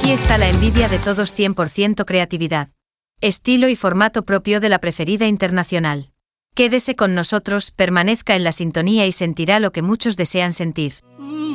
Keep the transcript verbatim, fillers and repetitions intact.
Aquí está la envidia de todos, cien por ciento creatividad. Estilo y formato propio de la preferida internacional. Quédese con nosotros, permanezca en la sintonía y sentirá lo que muchos desean sentir.